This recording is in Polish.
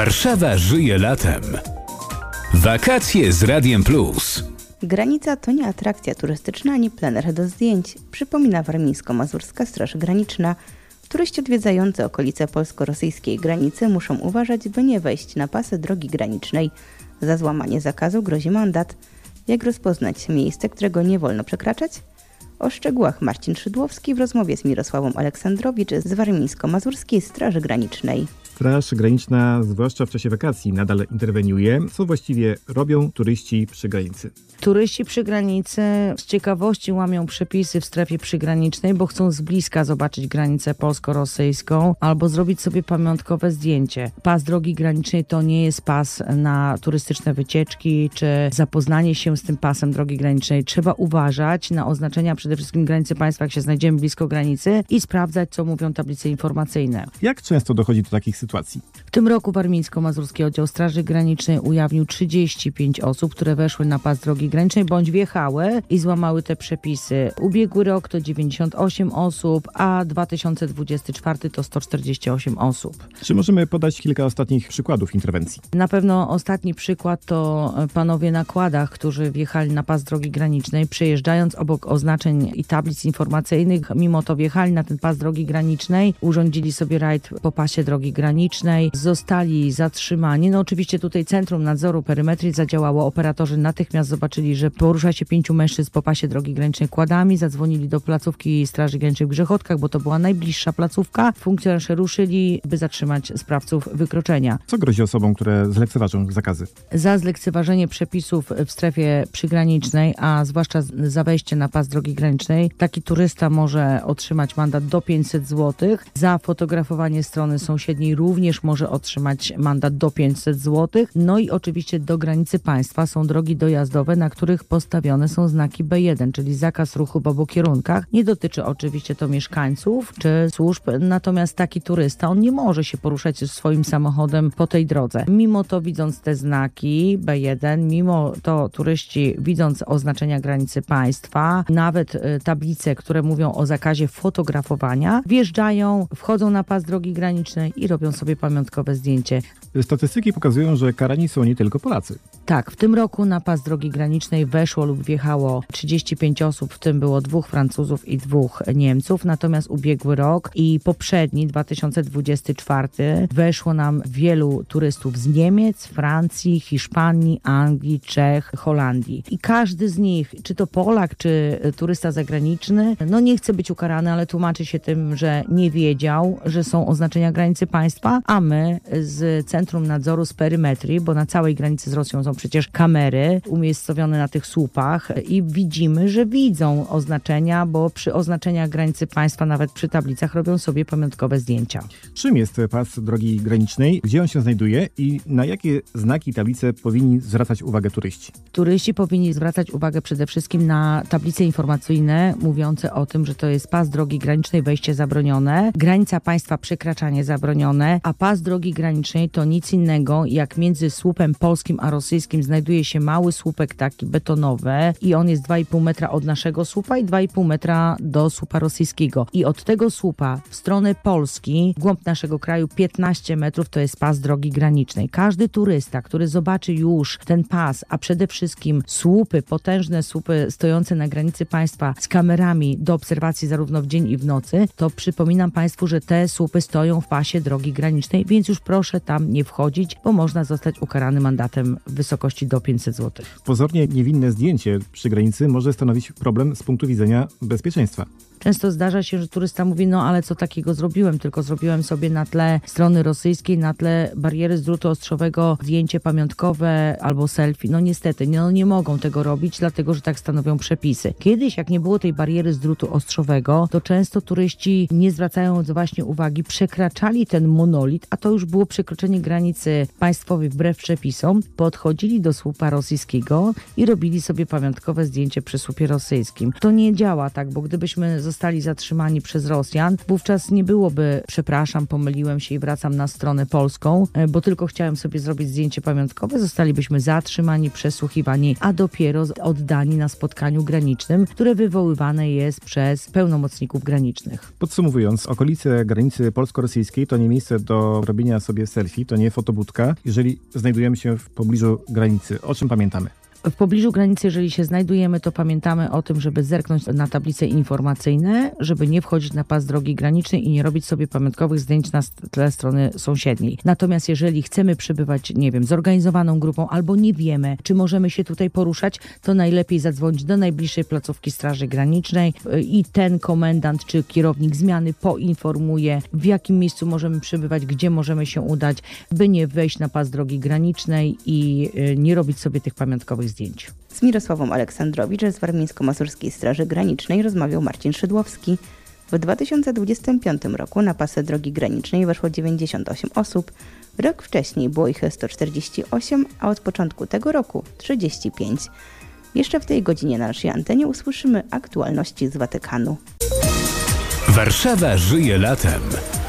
Warszawa żyje latem. Wakacje z Radiem Plus. Granica to nie atrakcja turystyczna ani plener do zdjęć, przypomina warmińsko-mazurska Straż Graniczna. Turyści odwiedzający okolice polsko-rosyjskiej granicy muszą uważać, by nie wejść na pasy drogi granicznej. Za złamanie zakazu grozi mandat. Jak rozpoznać miejsce, którego nie wolno przekraczać? O szczegółach Marcin Szydłowski w rozmowie z Mirosławą Aleksandrowicz z warmińsko-mazurskiej Straży Granicznej. Straż Graniczna, zwłaszcza w czasie wakacji, nadal interweniuje. Co właściwie robią turyści przy granicy? Turyści przy granicy z ciekawości łamią przepisy w strefie przygranicznej, bo chcą z bliska zobaczyć granicę polsko-rosyjską albo zrobić sobie pamiątkowe zdjęcie. Pas drogi granicznej to nie jest pas na turystyczne wycieczki czy zapoznanie się z tym pasem drogi granicznej. Trzeba uważać na oznaczenia przede wszystkim granicy państwa, jak się znajdziemy blisko granicy i sprawdzać, co mówią tablice informacyjne. Jak często dochodzi do takich sytuacji? W tym roku Warmińsko-Mazurski Oddział Straży Granicznej ujawnił 35 osób, które weszły na pas drogi granicznej bądź wjechały i złamały te przepisy. Ubiegły rok to 98 osób, a 2024 to 148 osób. Czy możemy podać kilka ostatnich przykładów interwencji? Na pewno ostatni przykład to panowie na kładach, którzy wjechali na pas drogi granicznej, przejeżdżając obok oznaczeń i tablic informacyjnych, mimo to wjechali na ten pas drogi granicznej, urządzili sobie rajd po pasie drogi granicznej, zostali zatrzymani. No oczywiście tutaj Centrum Nadzoru Perymetrii zadziałało, operatorzy natychmiast zobaczyli, że porusza się 5 mężczyzn po pasie drogi granicznej kładami, zadzwonili do placówki Straży Granicznej w Grzechotkach, bo to była najbliższa placówka. Funkcjonariusze ruszyli, by zatrzymać sprawców wykroczenia. Co grozi osobom, które zlekceważą zakazy? Za zlekceważenie przepisów w strefie przygranicznej, a zwłaszcza za wejście na pas drogi granicznej, taki turysta może otrzymać mandat do 500 zł. Za fotografowanie strony sąsiedniej również może otrzymać mandat do 500 zł. No i oczywiście do granicy państwa są drogi dojazdowe, na których postawione są znaki B1, czyli zakaz ruchu w obu kierunkach. Nie dotyczy oczywiście to mieszkańców czy służb, natomiast taki turysta, on nie może się poruszać swoim samochodem po tej drodze. Mimo to, widząc te znaki B1, mimo to turyści, widząc oznaczenia granicy państwa, nawet tablice, które mówią o zakazie fotografowania, wjeżdżają, wchodzą na pas drogi granicznej i robią sobie pamiątkowe zdjęcie. Statystyki pokazują, że karani są nie tylko Polacy. Tak, w tym roku na pas drogi granicznej weszło lub wjechało 35 osób, w tym było 2 Francuzów i 2 Niemców, natomiast ubiegły rok i poprzedni, 2024, weszło nam wielu turystów z Niemiec, Francji, Hiszpanii, Anglii, Czech, Holandii. I każdy z nich, czy to Polak, czy turysta zagraniczny, no nie chce być ukarany, ale tłumaczy się tym, że nie wiedział, że są oznaczenia granicy państwa, a my z Centrum Nadzoru z Perymetrii, bo na całej granicy z Rosją są przecież kamery umiejscowione na tych słupach i widzimy, że widzą oznaczenia, bo przy oznaczeniach granicy państwa, nawet przy tablicach, robią sobie pamiątkowe zdjęcia. Czym jest pas drogi granicznej? Gdzie on się znajduje i na jakie znaki i tablice powinni zwracać uwagę turyści? Turyści powinni zwracać uwagę przede wszystkim na tablice informacyjne mówiące o tym, że to jest pas drogi granicznej, wejście zabronione, granica państwa, przekraczanie zabronione, a pas drogi granicznej to nic innego, jak między słupem polskim a rosyjskim znajduje się mały słupek taki betonowy i on jest 2,5 metra od naszego słupa i 2,5 metra do słupa rosyjskiego. I od tego słupa w stronę Polski, w głąb naszego kraju 15 metrów to jest pas drogi granicznej. Każdy turysta, który zobaczy już ten pas, a przede wszystkim słupy, potężne słupy stojące na granicy państwa z kamerami do obserwacji zarówno w dzień i w nocy, to przypominam Państwu, że te słupy stoją w pasie drogi granicznej, więc już proszę tam nie wchodzić, bo można zostać ukarany mandatem w wysokości do 500 zł. Pozornie niewinne zdjęcie przy granicy może stanowić problem z punktu widzenia bezpieczeństwa. Często zdarza się, że turysta mówi, no ale co takiego zrobiłem? Tylko zrobiłem sobie na tle strony rosyjskiej, na tle bariery z drutu ostrzowego zdjęcie pamiątkowe albo selfie. No niestety, nie mogą tego robić, dlatego że tak stanowią przepisy. Kiedyś, jak nie było tej bariery z drutu ostrzowego, to często turyści, nie zwracając właśnie uwagi, przekraczali ten monolit, a to już było przekroczenie granicy państwowej wbrew przepisom, podchodzili do słupa rosyjskiego i robili sobie pamiątkowe zdjęcie przy słupie rosyjskim. To nie działa tak, bo gdybyśmy zostali zatrzymani przez Rosjan, wówczas nie byłoby przepraszam, pomyliłem się i wracam na stronę polską, bo tylko chciałem sobie zrobić zdjęcie pamiątkowe, zostalibyśmy zatrzymani, przesłuchiwani, a dopiero oddani na spotkaniu granicznym, które wywoływane jest przez pełnomocników granicznych. Podsumowując, okolice granicy polsko-rosyjskiej to nie miejsce do robienia sobie selfie, to nie fotobudka, jeżeli znajdujemy się w pobliżu granicy. O czym pamiętamy? W pobliżu granicy, jeżeli się znajdujemy, to pamiętamy o tym, żeby zerknąć na tablice informacyjne, żeby nie wchodzić na pas drogi granicznej i nie robić sobie pamiątkowych zdjęć na tle strony sąsiedniej. Natomiast jeżeli chcemy przebywać, nie wiem, zorganizowaną grupą albo nie wiemy, czy możemy się tutaj poruszać, to najlepiej zadzwonić do najbliższej placówki Straży Granicznej i ten komendant czy kierownik zmiany poinformuje, w jakim miejscu możemy przebywać, gdzie możemy się udać, by nie wejść na pas drogi granicznej i nie robić sobie tych pamiątkowych zdjęć. Z Mirosławą Aleksandrowicz z Warmińsko-Mazurskiej Straży Granicznej rozmawiał Marcin Szydłowski. W 2025 roku na pasy drogi granicznej weszło 98 osób. Rok wcześniej było ich 148, a od początku tego roku 35. Jeszcze w tej godzinie na naszej antenie usłyszymy aktualności z Watykanu. Warszawa żyje latem.